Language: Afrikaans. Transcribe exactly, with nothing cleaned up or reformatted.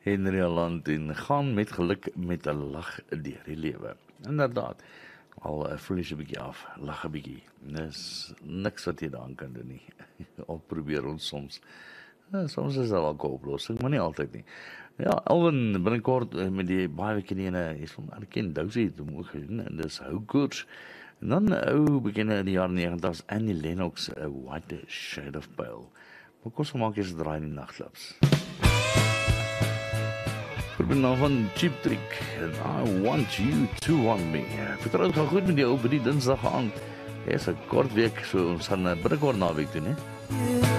Henry Holland en gaan met geluk met 'n lag deur die lewe. Inderdaad, al uh, vlies 'n bietjie af, lag 'n bietjie. Dis niks wat jy daaraan kan doen nie. Al probeer ons soms. Ja, soms is daar ook 'n oplossing, maar nie altyd nie. Ja, Alwin, binnekort uh, met die baie bekende, is van erken Dousie te moe gedoen, en dis Hou Koers. En dan ou bekende in die jare negentig, Annie Lennox, A White Shade of Pale. Maar kom so maak jy se draai in die nagklubs. Verbind nou van Cheap Trick, and I Want You To Want Me. Vertrouw het gaan goed met jou op die dinsdag aand. Dit is 'n kort week, so ons gaan binnekort naweek doen, hè.